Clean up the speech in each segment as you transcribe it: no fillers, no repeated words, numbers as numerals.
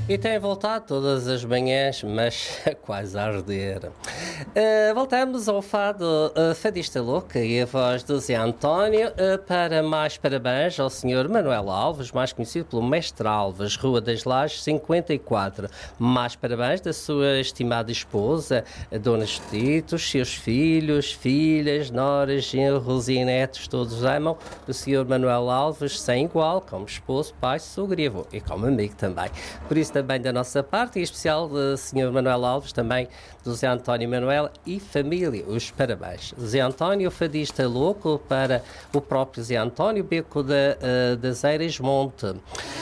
E tem voltado todas as manhãs, mas quase a arder. Voltamos ao fado Fadista Louca e a voz do Zé António para mais parabéns ao Sr. Manuel Alves, mais conhecido pelo Mestre Alves, Rua das Lajes 54. Mais parabéns da sua estimada esposa, a Dona Judite, os seus filhos, filhas, noras, genros e netos, todos amam o Sr. Manuel Alves sem igual, como esposo, pai, sogro e avô, e como amigo também. Por isso também da nossa parte, e em especial do Sr. Manuel Alves, também do Zé António Manuel e família, os parabéns. Zé António, fadista louco, para o próprio Zé António, Beco das Eiras Monte.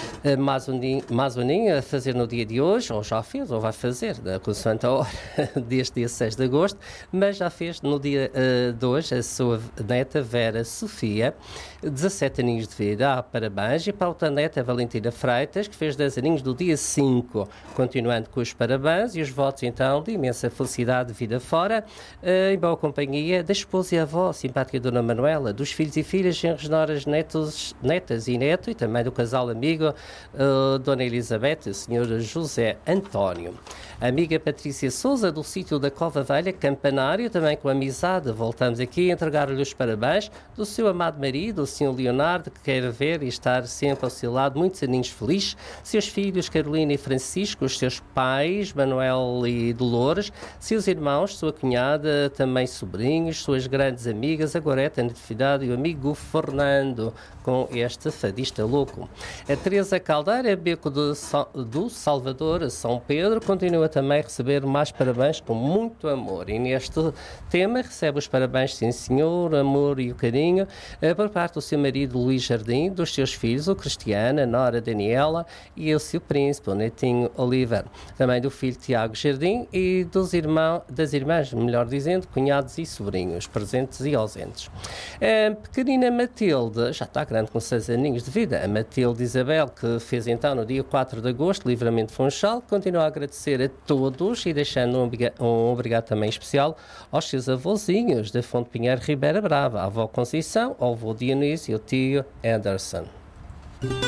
Mais um ninho a fazer no dia de hoje, ou já fez, ou vai fazer, consoante a hora, desde dia 6 de agosto, mas já fez no dia de hoje a sua neta Vera Sofia, 17 aninhos de vida, parabéns, e para a outra neta Valentina Freitas, que fez 10 aninhos do dia 5, continuando com os parabéns e os votos então de imensa felicidade de vida fora, em boa companhia da esposa e avó, simpática Dona Manuela, dos filhos e filhas, genros, noras, netas e neto, e também do casal amigo Dona Elizabeth e o Sr. José António. A amiga Patrícia Souza, do sítio da Cova Velha, Campanário, também com amizade, voltamos aqui a entregar-lhe os parabéns do seu amado marido, o Sr. Leonardo, que quer ver e estar sempre ao seu lado, muitos aninhos felizes, seus filhos Carolina e Francisco, os seus pais, Manuel e Dolores, seus irmãos, sua cunhada, também sobrinhos, suas grandes amigas, a Goreta, a Natividade e o amigo Fernando, com este fadista louco. A Teresa Caldeira, Beco do Salvador, São Pedro, continua também a receber mais parabéns com muito amor. E neste tema recebe os parabéns, sim senhor, amor e o carinho, por parte do seu marido Luís Jardim, dos seus filhos, o Cristiano, a Nora Daniela e o seu príncipe, o netinho Oliver. Também do filho Tiago Jardim e das irmãs, melhor dizendo, cunhados e sobrinhos, presentes e ausentes. A pequenina Matilde, já está grande com 6 aninhos de vida, a Matilde Isabel, que fez então no dia 4 de agosto, Livramento Funchal, continua a agradecer a todos e deixando um obrigado também especial aos seus avôzinhos da Fonte Pinheiro Ribeira Brava, a avó Conceição, ao avô Dionísio e o tio Anderson.